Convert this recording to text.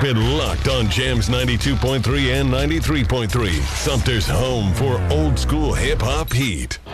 it locked on Jams 92.3 and 93.3. Sumter's home for old school hip hop heat.